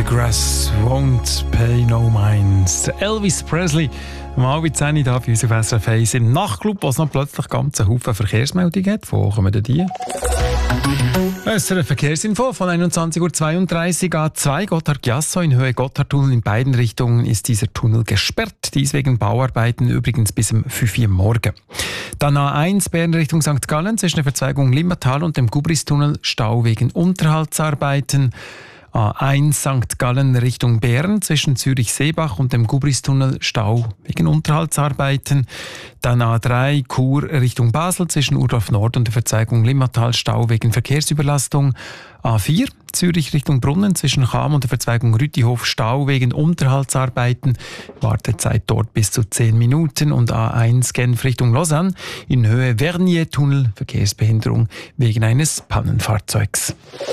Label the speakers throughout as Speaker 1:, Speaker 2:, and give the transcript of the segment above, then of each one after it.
Speaker 1: Grass won't pay no minds. Elvis Presley, mal wie 10 da bei uns auf SRF 1 im Nachtclub, wo es noch plötzlich ganz einen Haufen Verkehrsmeldungen hat. Wo kommen denn die? SRF Verkehrsinfo von 21.32 Uhr A2 Gotthard-Giasso in Höhe Gotthardtunnel. In beiden Richtungen ist dieser Tunnel gesperrt. Dies wegen Bauarbeiten übrigens bis um 5 Uhr morgen. Dann A1 Bern Richtung St. Gallen zwischen der Verzweigung Limmatal und dem Gubristunnel Stau wegen Unterhaltsarbeiten. A1 St. Gallen Richtung Bern zwischen Zürich-Seebach und dem Gubristunnel Stau wegen Unterhaltsarbeiten. Dann A3 Chur Richtung Basel zwischen Urdorf Nord und der Verzweigung Limmatal Stau wegen Verkehrsüberlastung. A4 Zürich Richtung Brunnen zwischen Cham und der Verzweigung Rütihof Stau wegen Unterhaltsarbeiten. Wartezeit dort bis zu 10 Minuten. Und A1 Genf Richtung Lausanne in Höhe Vernier-Tunnel Verkehrsbehinderung wegen eines Pannenfahrzeugs.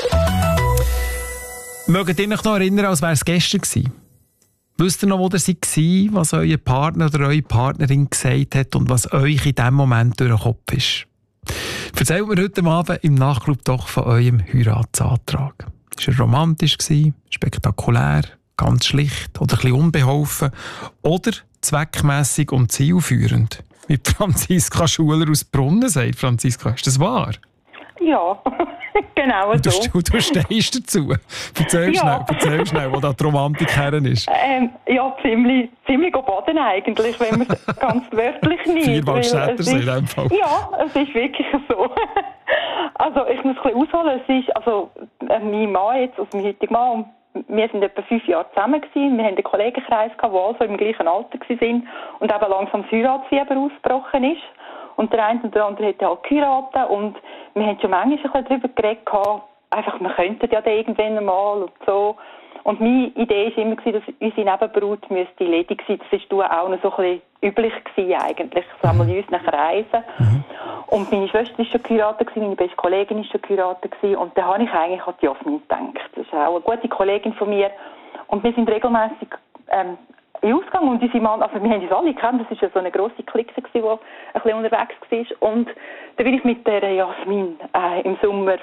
Speaker 1: Mögt ihr euch noch erinnern, als wäre es gestern gewesen? Wisst ihr noch, wo ihr war, was euer Partner oder eure Partnerin gesagt hat und was euch in diesem Moment durch den Kopf ist? Erzählt mir heute Abend im Nachtclub doch von eurem Heiratsantrag. War er romantisch, spektakulär, ganz schlicht oder ein bisschen unbeholfen oder zweckmässig und zielführend? Wie Franziska Schuler aus Brunnen sagt. Franziska, ist das wahr?
Speaker 2: Ja, genau so.
Speaker 1: Du stehst dazu. Erzähl schnell, wo da die Romantik her ist.
Speaker 2: Ja, ziemlich baden eigentlich, wenn man es ganz wörtlich nimmt.
Speaker 1: Vierwaldstätter in dem Fall.
Speaker 2: Ja, es ist wirklich so. Also ich muss ein bisschen ausholen. Es ist, also mein Mann jetzt, also mein heutiger Mann, wir sind etwa 5 Jahre zusammen gewesen. Wir haben einen Kollegenkreis gehabt, die also im gleichen Alter waren und eben langsam das Heiratsfieber ausgebrochen ist. Und der eine und der andere hat halt geheiratet und wir haben schon manchmal ein bisschen darüber geredet, einfach, wir könnten ja dann irgendwann einmal und so. Und meine Idee war immer, dass unsere Nebenbrut müsste ledig sein. Das war auch noch so ein bisschen üblich gewesen eigentlich, so einmal in unseren Kreisen. Und meine Schwester war schon geheiratet, meine beste Kollegin war schon geheiratet und da habe ich eigentlich an die Jasmin gedacht. Das ist auch eine gute Kollegin von mir und wir sind regelmässig Ausgang und unsere Mann, also wir haben uns alle gekannt, das war ja so eine grosse Clique, die ein bisschen unterwegs war. Und da bin ich mit der Jasmin im Sommer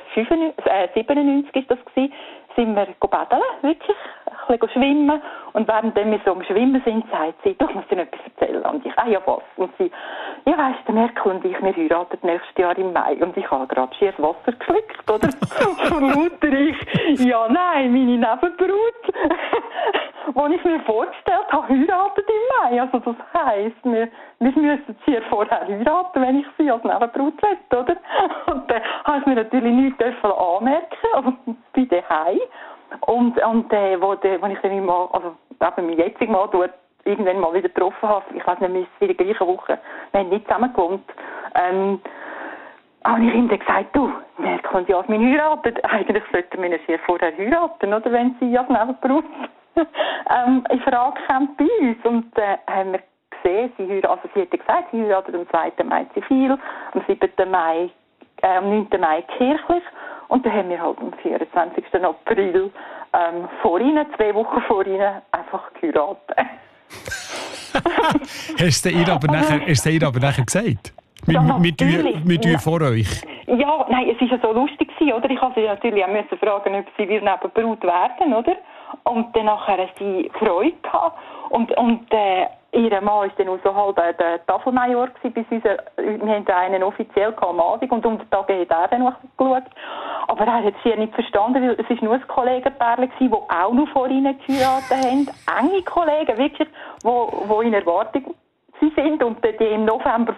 Speaker 2: 97 ist das gewesen, sind wir baden, wirklich, ein bisschen schwimmen. Und während wir so am Schwimmen sind, sagt sie, du musst dir etwas erzählen. Und ich, ja was? Und sie, ja weisst du, Merkel und ich, wir heiraten nächstes Jahr im Mai. Und ich habe gerade schier das Wasser geschluckt, oder? Von lauter ich, ja nein, meine Nebenbrut, die ich mir vorgestellt habe, heiratet im Mai. Also das heisst, wir müssen sie hier vorher heiraten, wenn ich sie als Nebenbrut will, oder? Und dann habe ich mir natürlich nichts anmerken, also bei daheim. Und wo ich dann mal, also eben mein jetzigen Mal dort irgendwann mal wieder getroffen habe, ich weiß nicht, wir sind in der gleichen Woche, wir haben nicht zusammen gewohnt, habe ich ihm dann gesagt, du, Merkel und Jasmin heiraten, eigentlich sollten wir sie vorher heiraten, oder, wenn sie als Nebenberuf in Frage kommt bei uns. Und haben wir gesehen, sie hat gesagt, sie heiratet am 2. Mai zivil, am 7. Mai, am 9. Mai kirchlich. Und dann haben wir halt am 24. April vor ihnen, 2 Wochen vor ihnen, einfach geheiratet.
Speaker 1: Hast du ihr aber nachher gesagt? Wir tun vor euch.
Speaker 2: Ja, nein, es war ja so lustig, oder? Ich musste sie natürlich auch fragen, ob sie wieder Nebenbrut werden, oder? Und dann nachher sie Freude gehabt. Und ihr Mann war dann auch so halb der Tafelmajor bis wir haben einen offiziell am Abend und unter Tagen hat er dann noch geschaut. Aber er hat sie nicht verstanden, weil es war nur ein Kollegenpärchen, die auch noch vor ihnen geheiratet haben. Enge Kollegen, wirklich, die in Erwartung sie sind und die im November